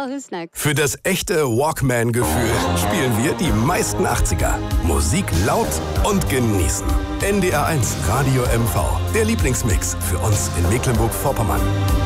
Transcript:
well, who's next? Für das echte Walkman-Gefühl spielen wir die meisten 80er. Musik laut und genießen. NDR 1 Radio MV. Der Lieblingsmix für uns in Mecklenburg-Vorpommern.